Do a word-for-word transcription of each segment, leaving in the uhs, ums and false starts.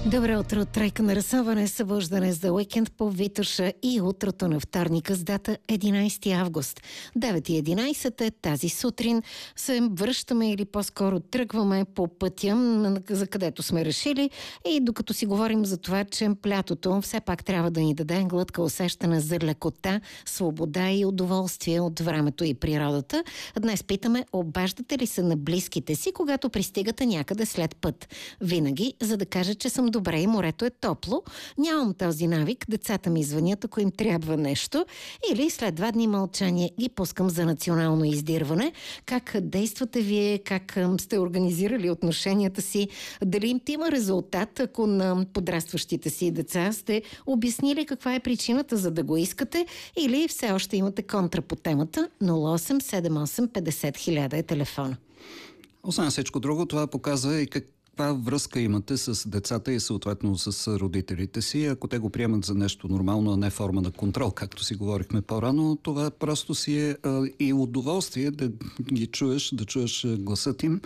Добро утро, тройка на разсъване, събуждане за уикенд по Витоша и утрото на вторника с дата единайсети август. девет и единайсет е тази сутрин. Се връщаме или по-скоро тръгваме по пътя, за където сме решили, и докато си говорим за това, че лятото все пак трябва да ни даде глътка усещане за лекота, свобода и удоволствие от времето и природата, днес питаме: обаждате ли се на близките си, когато пристигате някъде след път? Винаги, за да кажа, че съм добре и морето е топло. Нямам този навик. Децата ми звънят, ако им трябва нещо. Или след два дни мълчание ги пускам за национално издирване. Как действате вие? Как сте организирали отношенията си? Дали им има резултат, ако на подрастващите си деца сте обяснили каква е причината, за да го искате? Или все още имате контра по темата? нула осем седем осем петдесет хиляда е телефона. Освен всичко друго, това показва и как каква връзка имате с децата и съответно с родителите си. Ако те го приемат за нещо нормално, а не форма на контрол, както си говорихме по-рано, това просто си е а, и удоволствие да ги чуеш, да чуеш гласът им.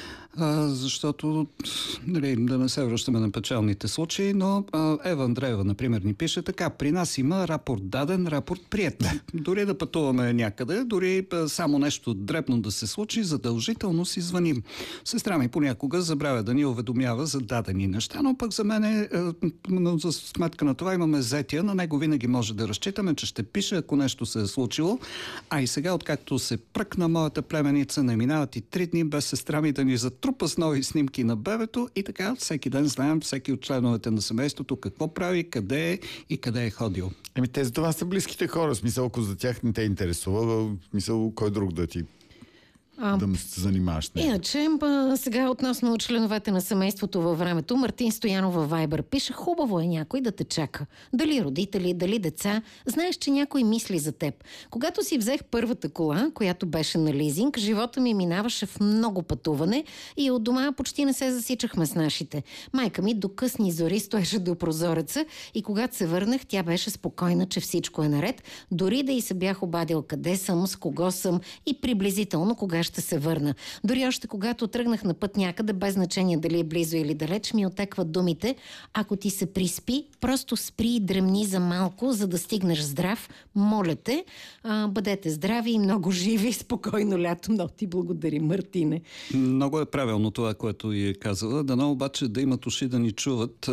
А, защото, нали, да не се връщаме на печалните случаи, но а, Ева Андреева, например, ни пише така: при нас има рапорт даден, рапорт приет. Дори да пътуваме някъде, дори а, само нещо дребно да се случи, задължително си звъним. Сестра ми понякога забравя да ни уведомява за дадени неща, но пък за мен е, а, за сметка на това имаме зетя, на него винаги може да разчитаме, че ще пише, ако нещо се е случило. А и сега, откакто се пръкна моята племеница, не минават и три дни без сестра ми да ни затрудни трупа с нови снимки на бебето и така всеки ден знаем всеки от членовете на семейството какво прави, къде е и къде е ходил. Еми те за това са близките хора. В смисъл, ако за тях не те интересува, в смисъл, кой друг да ти А, да се занимаваш. Иначе, сега относно членовете на семейството във времето, Мартин Стоянов във Вайбър пише: хубаво е някой да те чака. Дали родители, дали деца, знаеш, че някой мисли за теб. Когато си взех първата кола, която беше на лизинг, живота ми минаваше в много пътуване и от дома почти не се засичахме с нашите. Майка ми до късни зори стоеше до прозореца и когато се върнах, тя беше спокойна, че всичко е наред, дори да и се бях обадил къде съм, с кого съм и приблизително кога ще се върна. Дори още когато тръгнах на път някъде, без значение дали е близо или далеч, ми отекват думите: ако ти се приспи, просто спри и дремни за малко, за да стигнеш здрав. Моля те, а, бъдете здрави и много живи, спокойно лято. Много ти благодари, Мартине. Много е правилно това, което и е казала. Дано обаче да имат уши да ни чуват.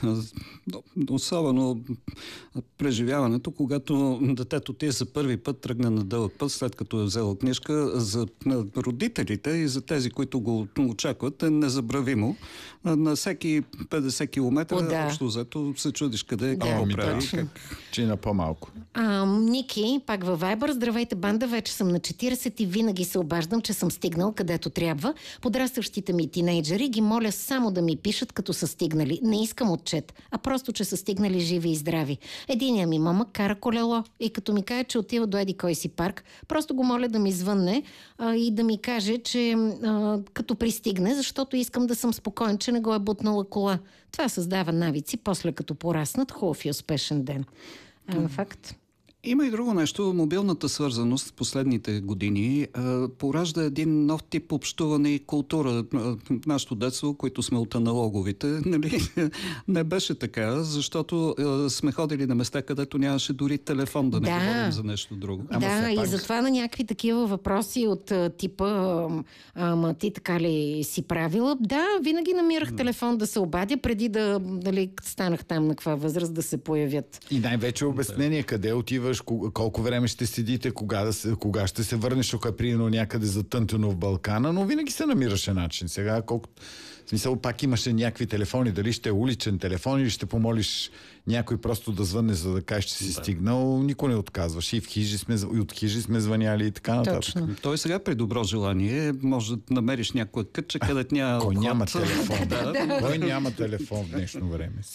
Особено преживяването, когато детето ти за първи път тръгне на дълъг път, след като е взела книжка. За родителите и за тези, които го очакват, е незабравимо. На всеки петдесет километра да. общо взето се чудиш къде е, да, какво ми прави. Да. Как... Че на по-малко. А, Ники, пак във Вайбър: здравейте, банда, вече съм на четирийсет и винаги се обаждам, че съм стигнал където трябва. Подрастващите ми тинейджери ги моля само да ми пишат като са стигнали. Не искам отчет, а просто, че са стигнали живи и здрави. Единия ми момък кара колело и като ми каже, че отива до еди кой си парк, просто го моля да ми звънне а, и да ми каже, че а, като пристигне, защото искам да съм спокоен, че не го е бутнала кола. Това създава навици, после като пораснат. Хубав и успешен ден. А, факт. Има и друго нещо. Мобилната свързаност в последните години а, поражда един нов тип общуване и култура. А, нашето детство, които сме от аналоговите, нали, не беше така, защото а, сме ходили на места, където нямаше дори телефон, да не да. говорим за нещо друго. Ама да, и пак... затова на някакви такива въпроси от а, типа ама ти така ли си правила? Да, винаги намирах mm. телефон да се обадя, преди да, дали, станах там на каква възраст да се появят. И най-вече обяснение, да. Къде отиваш, колко време ще седите, кога, да се, кога ще се върнеш, ако е приедно някъде затънтено в Балкана, но винаги се намираше начин. Сега, колко... в смисъл, пак имаше някакви телефони, дали ще е уличен телефон или ще помолиш някой просто да звънне, за да кажеш, че си да. Стигнал, никой не отказваш. И в хижи сме, и от хижи сме звъняли и така нататък. Точно. Той сега при добро желание може да намериш някоя кътче, където няма... Кой няма телефон? Кой няма телефон в днешно време?